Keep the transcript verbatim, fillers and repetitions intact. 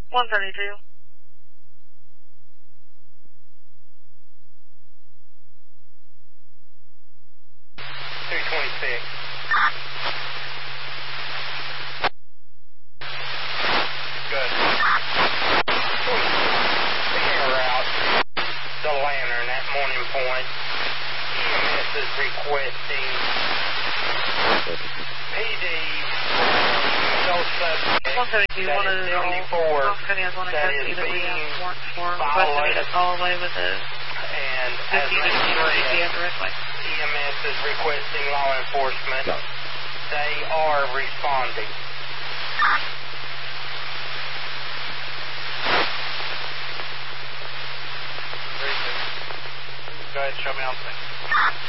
one thirty-two. two twenty-six. Good. En route, the Lantern at Morning Point. E M S is requesting P D no subject one thirty-two, that one is of the seventy-four one that is that we being have warrant for violated requesting it all the way with the and has fifty made sure G P S that directly. E M S is requesting law enforcement. No. They are responding. Go ahead and show me on thing.